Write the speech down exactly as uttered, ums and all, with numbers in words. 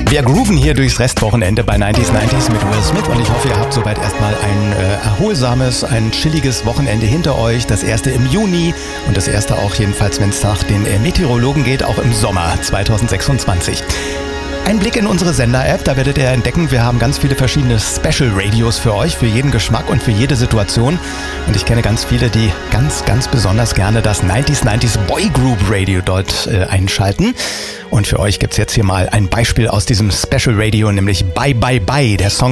Wir grooven hier durchs Restwochenende bei neunzig neunzig mit Will Smith und ich hoffe, ihr habt soweit erstmal ein äh, erholsames, ein chilliges Wochenende hinter euch. Das erste im Juni und das erste auch jedenfalls, wenn es nach den äh, Meteorologen geht, auch im Sommer zwanzig sechsundzwanzig. Ein Blick in unsere Sender-App, da werdet ihr entdecken, wir haben ganz viele verschiedene Special-Radios für euch, für jeden Geschmack und für jede Situation. Und ich kenne ganz viele, die ganz, ganz besonders gerne das neunzig neunzig Boy Group Radio dort äh, einschalten. Und für euch gibt's jetzt hier mal ein Beispiel aus diesem Special Radio, nämlich Bye Bye Bye, der Song